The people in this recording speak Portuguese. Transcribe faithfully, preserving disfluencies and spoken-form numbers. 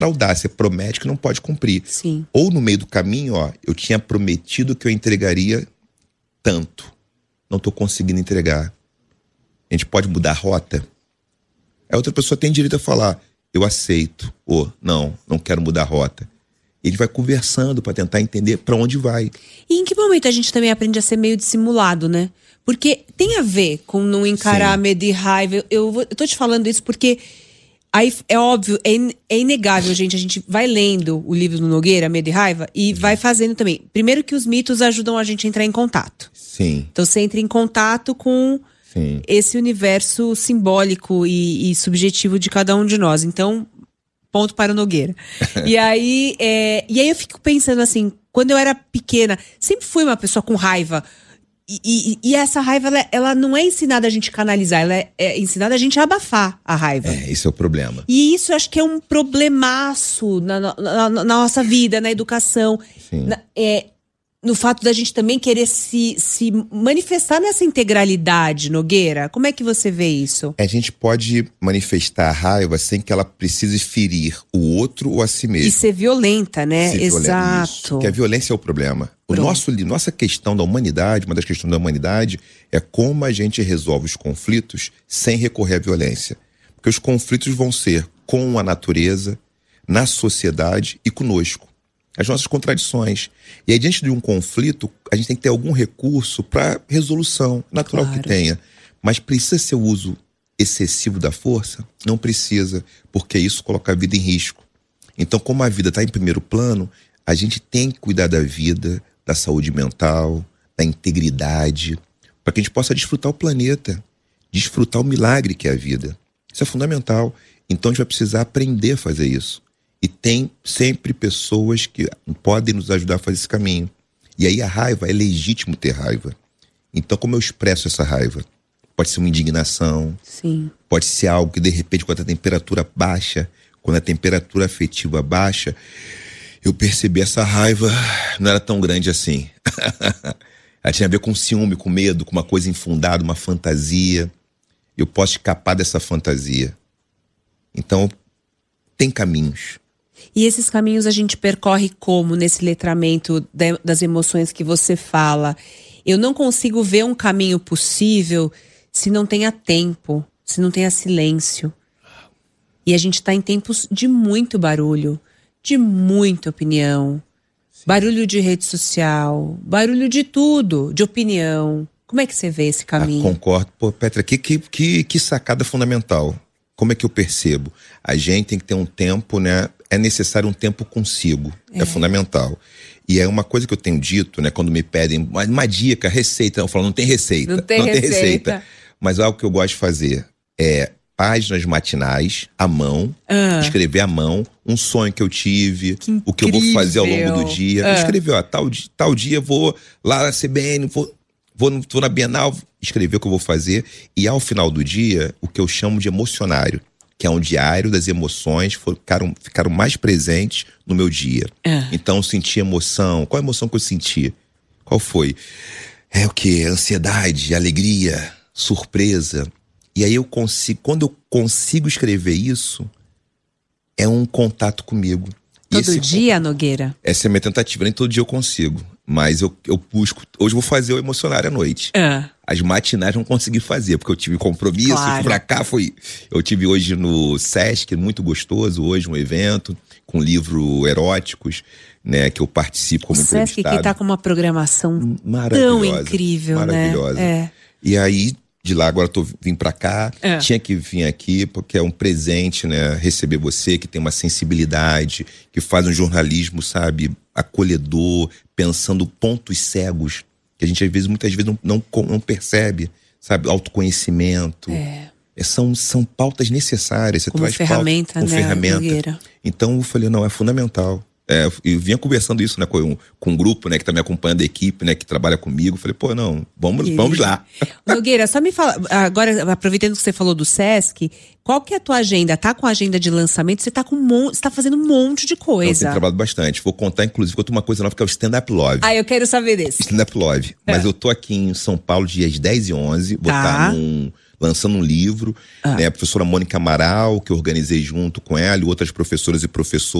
da audácia, promete que não pode cumprir. Sim. Ou no meio do caminho, ó, eu tinha prometido que eu entregaria tanto. Não tô conseguindo entregar. A gente pode mudar a rota? A outra pessoa tem direito a falar, eu aceito, ou não, não quero mudar a rota. E a gente vai conversando para tentar entender para onde vai. E em que momento a gente também aprende a ser meio dissimulado, né? Porque tem a ver com não encarar Sim. medo e raiva. Eu, vou, eu tô te falando isso porque aí é óbvio, é, in, é inegável, gente. A gente vai lendo o livro do Nogueira, Medo e Raiva, e vai fazendo também. Primeiro que os mitos ajudam a gente a entrar em contato. Sim. Então você entra em contato com Sim. esse universo simbólico e, e subjetivo de cada um de nós. Então, ponto para o Nogueira. e, aí, é, e aí eu fico pensando assim, quando eu era pequena, sempre fui uma pessoa com raiva. E, e, e essa raiva, ela, ela não é ensinada a gente canalizar, ela é, é ensinada a gente a abafar a raiva. É, esse é o problema. E isso eu acho que é um problemaço na, na, na, na nossa vida, na educação. Sim. Na, é, no fato da gente também querer se, se manifestar nessa integralidade, Nogueira. Como é que você vê isso? A gente pode manifestar a raiva sem que ela precise ferir o outro ou a si mesmo. E ser violenta, né? Ser violenta, Exato. isso. Porque a violência é o problema. O Pronto. nosso, nossa questão da humanidade, uma das questões da humanidade, é como a gente resolve os conflitos sem recorrer à violência. Porque os conflitos vão ser com a natureza, na sociedade e conosco. As nossas contradições. E aí, diante de um conflito, a gente tem que ter algum recurso para resolução, natural Claro. que tenha. Mas precisa ser o uso excessivo da força? Não precisa, porque isso coloca a vida em risco. Então, como a vida está em primeiro plano, a gente tem que cuidar da vida, da saúde mental, da integridade, para que a gente possa desfrutar o planeta, desfrutar o milagre que é a vida. Isso é fundamental. Então, a gente vai precisar aprender a fazer isso. E tem sempre pessoas que podem nos ajudar a fazer esse caminho. E aí a raiva, é legítimo ter raiva. Então, como eu expresso essa raiva? Pode ser uma indignação. Sim. Pode ser algo que, de repente, quando a temperatura baixa, quando a temperatura afetiva baixa, eu percebi essa raiva não era tão grande assim. Ela tinha a ver com ciúme, com medo, com uma coisa infundada, uma fantasia. Eu posso escapar dessa fantasia. Então, tem caminhos. E esses caminhos a gente percorre como nesse letramento de, das emoções que você fala? Eu não consigo ver um caminho possível se não tenha tempo, se não tenha silêncio. E a gente está em tempos de muito barulho, de muita opinião. Sim. Barulho de rede social, barulho de tudo, de opinião. Como é que você vê esse caminho? Ah, concordo. Pô, Petra, que, que, que, que sacada fundamental. Como é que eu percebo? A gente tem que ter um tempo, né? É necessário um tempo consigo. É, é fundamental. E é uma coisa que eu tenho dito, né? Quando me pedem uma, uma dica, receita. Eu falo, não tem receita. Não tem, não receita. tem receita. Mas algo que eu gosto de fazer é páginas matinais, à mão, ah. escrever à mão, um sonho que eu tive, que o que eu vou fazer ao longo do dia. Ah. Escrever, ó, tal, tal dia vou lá na C B N, vou... Vou, no, vou na Bienal escrever o que eu vou fazer. E ao final do dia, o que eu chamo de emocionário, que é um diário das emoções, ficaram, ficaram mais presentes no meu dia. É. Então eu senti emoção. Qual a emoção que eu senti? Qual foi? É o quê? Ansiedade, alegria, surpresa. E aí eu consigo, quando eu consigo escrever isso, é um contato comigo. Todo esse, dia, Nogueira? Essa é a minha tentativa, nem todo dia eu consigo. Mas eu, eu busco. Hoje eu vou fazer o emocionário à noite. É. As matinais não consegui fazer, porque eu tive compromisso. Claro. Fui pra cá, fui. Eu tive hoje no Sesc, muito gostoso, hoje um evento com livros eróticos, né? Que eu participo como entrevistado. O Sesc que tá com uma programação tão incrível, maravilhosa. Né? É. E aí, de lá agora eu tô vim pra cá. É. Tinha que vir aqui, porque é um presente, né? Receber você, que tem uma sensibilidade, que faz um jornalismo, sabe, acolhedor, pensando pontos cegos, que a gente às vezes, muitas vezes não, não, não percebe, sabe, autoconhecimento. É. São, são pautas necessárias. Você como traz ferramenta, pauta, né, como ferramenta. Nogueira? Então eu falei, não, é fundamental. É, eu vinha conversando isso, né, com, com um grupo, né, que tá me acompanhando, a equipe, né, que trabalha comigo. Falei, pô, não, vamos, vamos lá. Nogueira, só me fala, agora, aproveitando que você falou do Sesc, qual que é a tua agenda? Tá com a agenda de lançamento? Você tá, com um monte, você tá fazendo um monte de coisa. Eu tenho trabalhado bastante. Vou contar, inclusive, que eu tô uma coisa nova, que é o Stand Up Love. Ah, eu quero saber desse. Stand Up Love. É. Mas eu tô aqui em São Paulo, dias dez e onze. Vou tá. estar num, lançando um livro, Ah. né? A professora Mônica Amaral, que eu organizei junto com ela, e outras professoras e professores